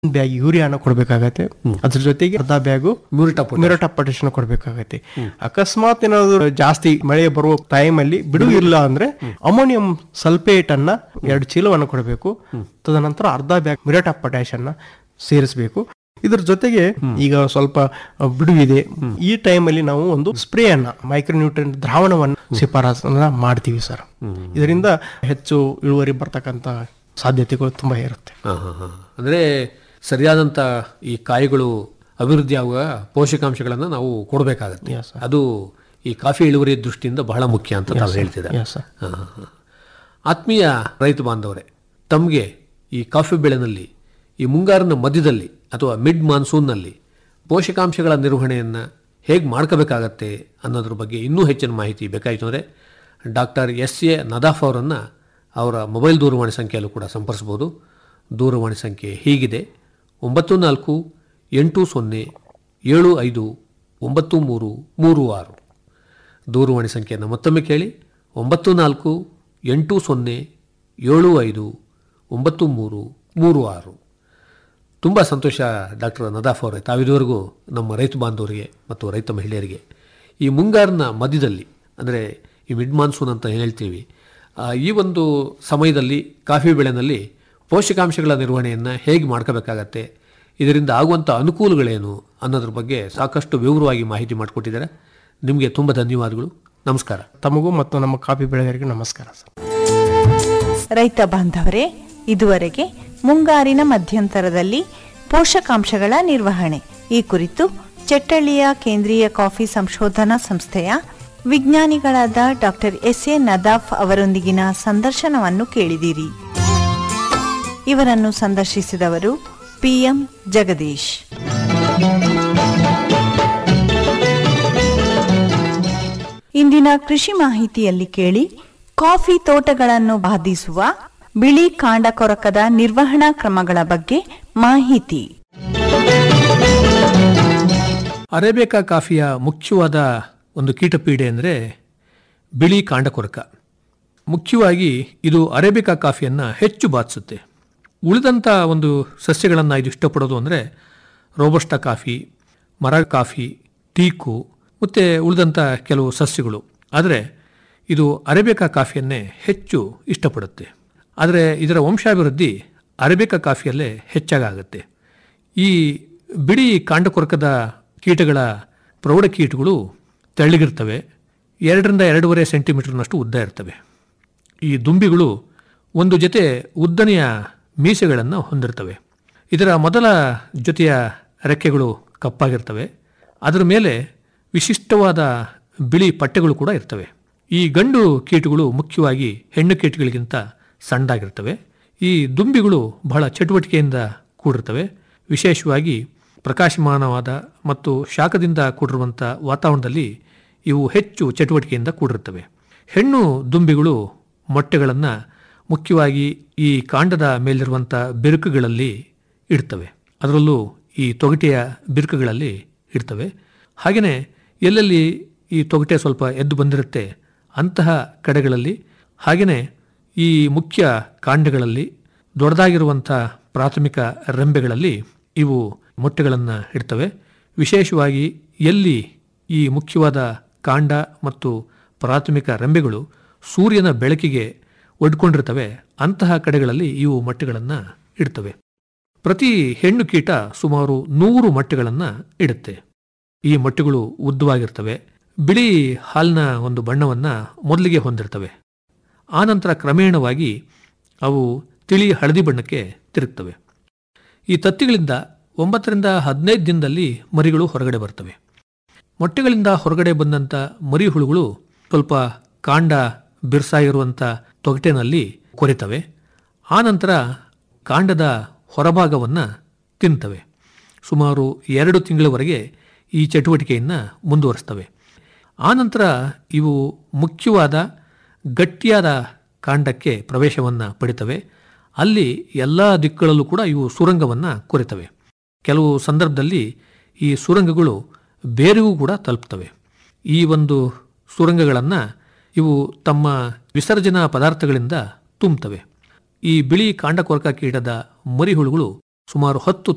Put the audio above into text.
Bag ಯೂರಿಯಾನ ಕೊಡ್ಬೇಕಾಗತ್ತೆ. ಅದ್ರ ಜೊತೆಗೆ ಅರ್ಧ ಬ್ಯಾಗು ಮ್ಯೂರೇಟ್ ಆಫ್ ಪೊಟ್ಯಾಷ್ ಕೊಡ್ಬೇಕಾಗತ್ತೆ. ಅಕಸ್ಮಾತ್ ಏನಾದ್ರು ಜಾಸ್ತಿ ಮಳೆ ಬರುವ ಟೈಮ್ ಅಲ್ಲಿ ಬಿಡುವು ಇಲ್ಲ ಅಂದ್ರೆ ಅಮೋನಿಯಂ ಸಲ್ಫೇಟ್ ಅನ್ನ 2 ಚೀಲವನ್ನು ಕೊಡಬೇಕು. ತದನಂತರ ಅರ್ಧ ಬ್ಯಾಗ್ ಮ್ಯೂರೇಟ್ ಆಫ್ ಪೊಟ್ಯಾಷ್ ಅನ್ನ ಸೇರಿಸಬೇಕು. ಇದ್ರ ಜೊತೆಗೆ ಈಗ ಸ್ವಲ್ಪ ಬಿಡುವಿದೆ, ಈ ಟೈಮ್ ಅಲ್ಲಿ ನಾವು ಒಂದು ಸ್ಪ್ರೇ ಅನ್ನ ಮೈಕ್ರೋನ್ಯೂಟ್ರಿಯೆಂಟ್ ದ್ರಾವಣವನ್ನು ಶಿಫಾರಸನ್ನ ಮಾಡ್ತೀವಿ ಸರ್. ಇದರಿಂದ ಹೆಚ್ಚು ಇಳುವರಿ ಬರ್ತಕ್ಕಂತ ಸಾಧ್ಯತೆಗಳು ತುಂಬಾ ಇರುತ್ತೆ. ಅಂದ್ರೆ ಸರಿಯಾದಂತ ಈ ಕಾಯಿಗಳು ಅಭಿವೃದ್ಧಿ ಆಗುವ ಪೋಷಕಾಂಶಗಳನ್ನು ನಾವು ಕೊಡಬೇಕಾಗತ್ತೆ. ಅದು ಈ ಕಾಫಿ ಇಳುವರಿ ದೃಷ್ಟಿಯಿಂದ ಬಹಳ ಮುಖ್ಯ ಅಂತ ತಾವು ಹೇಳ್ತಿದ್ದಾರೆ. ಆತ್ಮೀಯ ರೈತ ಬಾಂಧವರೇ, ತಮಗೆ ಈ ಕಾಫಿ ಬೆಳೆನಲ್ಲಿ ಈ ಮುಂಗಾರಿನ ಮಧ್ಯದಲ್ಲಿ ಅಥವಾ ಮಿಡ್ ಮಾನ್ಸೂನ್ನಲ್ಲಿ ಪೋಷಕಾಂಶಗಳ ನಿರ್ವಹಣೆಯನ್ನು ಹೇಗೆ ಮಾಡ್ಕೋಬೇಕಾಗತ್ತೆ ಅನ್ನೋದ್ರ ಬಗ್ಗೆ ಇನ್ನೂ ಹೆಚ್ಚಿನ ಮಾಹಿತಿ ಬೇಕಾಯಿತು ಅಂದರೆ ಡಾಕ್ಟರ್ ಎಸ್.ಎ. ನದಾಫ್ ಅವರನ್ನು ಅವರ ಮೊಬೈಲ್ ದೂರವಾಣಿ ಸಂಖ್ಯೆಯಲ್ಲೂ ಕೂಡ ಸಂಪರ್ಸ್ಬೋದು. ದೂರವಾಣಿ ಸಂಖ್ಯೆ ಹೀಗಿದೆ: 9480759336. ದೂರವಾಣಿ ಸಂಖ್ಯೆಯನ್ನು ಮತ್ತೊಮ್ಮೆ ಕೇಳಿ: 9480759336. ತುಂಬ ಸಂತೋಷ ಡಾಕ್ಟರ್ ನದಾಫ್ ಅವರೇ, ತಾವಿದುವರೆಗೂ ನಮ್ಮ ರೈತ ಬಾಂಧವರಿಗೆ ಮತ್ತು ರೈತ ಮಹಿಳೆಯರಿಗೆ ಈ ಮುಂಗಾರಿನ ಮಧ್ಯದಲ್ಲಿ ಅಂದರೆ ಈ ಮಿಡ್ ಮಾನ್ಸೂನ್ ಅಂತ ಹೇಳ್ತೀವಿ, ಈ ಒಂದು ಸಮಯದಲ್ಲಿ ಕಾಫಿ ಬೆಳೆನಲ್ಲಿ ಪೋಷಕಾಂಶಗಳ ನಿರ್ವಹಣೆಯನ್ನು ಹೇಗೆ ಮಾಡ್ಕೋಬೇಕಾಗತ್ತೆ, ಇದರಿಂದ ಆಗುವಂಥ ಅನುಕೂಲಗಳೇನು ಅನ್ನೋದ್ರ ಬಗ್ಗೆ ಸಾಕಷ್ಟು ವಿವರವಾಗಿ ಮಾಹಿತಿ ಮಾಡಿಕೊಟ್ಟಿದ್ದಾರೆ. ನಿಮಗೆ ತುಂಬ ಧನ್ಯವಾದಗಳು. ನಮಸ್ಕಾರ. ತಮಗೂ ಮತ್ತು ನಮ್ಮ ಕಾಫಿ ಬೆಳೆಗಾರರಿಗೆ ನಮಸ್ಕಾರ ಸರ್. ರೈತ ಬಾಂಧವರೇ, ಇದುವರೆಗೆ ಮುಂಗಾರಿನ ಮಧ್ಯಂತರದಲ್ಲಿ ಪೋಷಕಾಂಶಗಳ ನಿರ್ವಹಣೆ ಈ ಕುರಿತು ಚೆಟ್ಟಳ್ಳಿಯ ಕೇಂದ್ರೀಯ ಕಾಫಿ ಸಂಶೋಧನಾ ಸಂಸ್ಥೆಯ ವಿಜ್ಞಾನಿಗಳಾದ ಡಾಕ್ಟರ್ ಎಸ್.ಎ. ನದಾಫ್ ಅವರೊಂದಿಗಿನ ಸಂದರ್ಶನವನ್ನು ಕೇಳಿದಿರಿ. ಇವರನ್ನು ಸಂದರ್ಶಿಸಿದವರು ಪಿಎಂ ಜಗದೀಶ್. ಇಂದಿನ ಕೃಷಿ ಮಾಹಿತಿಯಲ್ಲಿ ಕೇಳಿ: ಕಾಫಿ ತೋಟಗಳನ್ನು ಬಾಧಿಸುವ ಬಿಳಿ ಕಾಂಡ ಕೊರಕದ ನಿರ್ವಹಣಾ ಕ್ರಮಗಳ ಬಗ್ಗೆ ಮಾಹಿತಿ. ಅರೇಬಿಕಾ ಕಾಫಿಯ ಮುಖ್ಯವಾದ ಒಂದು ಕೀಟಪೀಡೆ ಅಂದರೆ ಬಿಳಿ ಕಾಂಡಕೊರಕ. ಮುಖ್ಯವಾಗಿ ಇದು ಅರೇಬಿಕಾ ಕಾಫಿಯನ್ನು ಹೆಚ್ಚು ಬಾಧಿಸುತ್ತೆ. ಉಳಿದಂಥ ಒಂದು ಸಸ್ಯಗಳನ್ನು ಇದು ಇಷ್ಟಪಡೋದು ಅಂದರೆ ರೋಬಸ್ಟಾ ಕಾಫಿ, ಮರ ಕಾಫಿ, ಟೀಕು ಮತ್ತು ಉಳಿದಂಥ ಕೆಲವು ಸಸ್ಯಗಳು. ಆದರೆ ಇದು ಅರೇಬಿಕಾ ಕಾಫಿಯನ್ನೇ ಹೆಚ್ಚು ಇಷ್ಟಪಡುತ್ತೆ. ಆದರೆ ಇದರ ವಂಶಾಭಿವೃದ್ಧಿ ಅರೇಬಿಕಾ ಕಾಫಿಯಲ್ಲೇ ಹೆಚ್ಚಾಗುತ್ತೆ. ಈ ಬಿಳಿ ಕಾಂಡಕೊರಕದ ಕೀಟಗಳ ಪ್ರೌಢ ಕೀಟಗಳು ತೆಳ್ಳಗಿರ್ತವೆ, 2 ರಿಂದ 2.5 ಸೆಂಟಿಮೀಟರ್ನಷ್ಟು ಉದ್ದ ಇರ್ತವೆ. ಈ ದುಂಬಿಗಳು ಒಂದು ಜೊತೆ ಉದ್ದನೆಯ ಮೀಸೆಗಳನ್ನು ಹೊಂದಿರ್ತವೆ. ಇದರ ಮೊದಲ ಜೊತೆಯ ರೆಕ್ಕೆಗಳು ಕಪ್ಪಾಗಿರ್ತವೆ. ಅದರ ಮೇಲೆ ವಿಶಿಷ್ಟವಾದ ಬಿಳಿ ಪಟ್ಟೆಗಳು ಕೂಡ ಇರ್ತವೆ. ಈ ಗಂಡು ಕೀಟಗಳು ಮುಖ್ಯವಾಗಿ ಹೆಣ್ಣು ಕೀಟಗಳಿಗಿಂತ ಸಣ್ಣದಾಗಿರ್ತವೆ. ಈ ದುಂಬಿಗಳು ಬಹಳ ಚಟುವಟಿಕೆಯಿಂದ ಕೂಡಿರ್ತವೆ. ವಿಶೇಷವಾಗಿ ಪ್ರಕಾಶಮಾನವಾದ ಮತ್ತು ಶಾಖದಿಂದ ಕೂಡಿರುವಂಥ ವಾತಾವರಣದಲ್ಲಿ ಇವು ಹೆಚ್ಚು ಚಟುವಟಿಕೆಯಿಂದ ಕೂಡಿರುತ್ತವೆ. ಹೆಣ್ಣು ದುಂಬಿಗಳು ಮೊಟ್ಟೆಗಳನ್ನು ಮುಖ್ಯವಾಗಿ ಈ ಕಾಂಡದ ಮೇಲಿರುವಂಥ ಬಿರುಕುಗಳಲ್ಲಿ ಇಡ್ತವೆ. ಅದರಲ್ಲೂ ಈ ತೊಗಟೆಯ ಬಿರುಕುಗಳಲ್ಲಿ ಇಡ್ತವೆ. ಹಾಗೆಯೇ ಎಲ್ಲೆಲ್ಲಿ ಈ ತೊಗಟೆ ಸ್ವಲ್ಪ ಎದ್ದು ಬಂದಿರುತ್ತೆ ಅಂತಹ ಕಡೆಗಳಲ್ಲಿ, ಹಾಗೆಯೇ ಈ ಮುಖ್ಯ ಕಾಂಡಗಳಲ್ಲಿ ದೊಡ್ಡದಾಗಿರುವಂಥ ಪ್ರಾಥಮಿಕ ರೆಂಬೆಗಳಲ್ಲಿ ಇವು ಮೊಟ್ಟೆಗಳನ್ನು ಇಡ್ತವೆ. ವಿಶೇಷವಾಗಿ ಎಲ್ಲಿ ಈ ಮುಖ್ಯವಾದ ಕಾಂಡ ಮತ್ತು ಪ್ರಾಥಮಿಕ ರೆಂಬೆಗಳು ಸೂರ್ಯನ ಬೆಳಕಿಗೆ ಒಡ್ಕೊಂಡಿರ್ತವೆ ಅಂತಹ ಕಡೆಗಳಲ್ಲಿ ಇವು ಮೊಟ್ಟೆಗಳನ್ನು ಇಡ್ತವೆ. ಪ್ರತಿ ಹೆಣ್ಣು ಕೀಟ ಸುಮಾರು 100 ಮೊಟ್ಟೆಗಳನ್ನು ಇಡುತ್ತೆ. ಈ ಮೊಟ್ಟೆಗಳು ಉದ್ದವಾಗಿರ್ತವೆ. ಬಿಳಿ ಹಾಲಿನ ಒಂದು ಬಣ್ಣವನ್ನು ಮೊದಲಿಗೆ ಹೊಂದಿರ್ತವೆ. ಆನಂತರ ಕ್ರಮೇಣವಾಗಿ ಅವು ತಿಳಿ ಹಳದಿ ಬಣ್ಣಕ್ಕೆ ತಿರುಗ್ತವೆ. ಈ ತತ್ತಿಗಳಿಂದ 9 ರಿಂದ 15 ದಿನದಲ್ಲಿ ಮರಿಗಳು ಹೊರಗಡೆ ಬರ್ತವೆ. ಮೊಟ್ಟೆಗಳಿಂದ ಹೊರಗಡೆ ಬಂದಂಥ ಮರಿ ಹುಳುಗಳು ಸ್ವಲ್ಪ ಕಾಂಡ ಬಿರ್ಸಾಗಿರುವಂಥ ತೊಗಟೆನಲ್ಲಿ ಕೊರಿತವೆ. ಆನಂತರ ಕಾಂಡದ ಹೊರಭಾಗವನ್ನು ತಿಂತವೆ. ಸುಮಾರು 2 ತಿಂಗಳವರೆಗೆ ಈ ಚಟುವಟಿಕೆಯನ್ನು ಮುಂದುವರಿಸ್ತವೆ. ಆನಂತರ ಇವು ಮುಖ್ಯವಾದ ಗಟ್ಟಿಯಾದ ಕಾಂಡಕ್ಕೆ ಪ್ರವೇಶವನ್ನು ಪಡಿತವೆ. ಅಲ್ಲಿ ಎಲ್ಲ ದಿಕ್ಕುಗಳಲ್ಲೂ ಕೂಡ ಇವು ಸುರಂಗವನ್ನು ಕೊರೆತವೆ. ಕೆಲವು ಸಂದರ್ಭದಲ್ಲಿ ಈ ಸುರಂಗಗಳು ಬೇರೆಗೂ ಕೂಡ ತಲುಪ್ತವೆ. ಈ ಒಂದು ಸುರಂಗಗಳನ್ನು ಇವು ತಮ್ಮ ವಿಸರ್ಜನಾ ಪದಾರ್ಥಗಳಿಂದ ತುಂಬುತ್ತವೆ. ಈ ಬಿಳಿ ಕಾಂಡಕೊರಕ ಕೀಟದ ಮರಿಹುಳುಗಳು ಸುಮಾರು 10